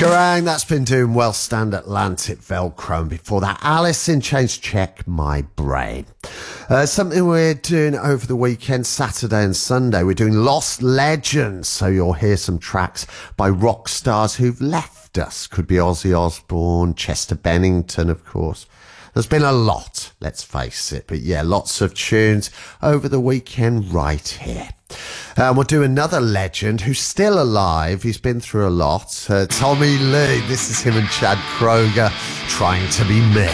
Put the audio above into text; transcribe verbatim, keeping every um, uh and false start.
Kerrang, that's been doing well. Stand Atlantic Velcro. And before that, Alice in Chains, Check My Brain. Uh, something we're doing over the weekend, Saturday and Sunday. We're doing Lost Legends. So you'll hear some tracks by rock stars who've left us. Could be Ozzy Osbourne, Chester Bennington, of course. There's been a lot, let's face it. But yeah, lots of tunes over the weekend right here. Um, we'll do another legend who's still alive. He's been through a lot. Uh, Tommy Lee. This is him and Chad Kroeger, Trying to Be Me.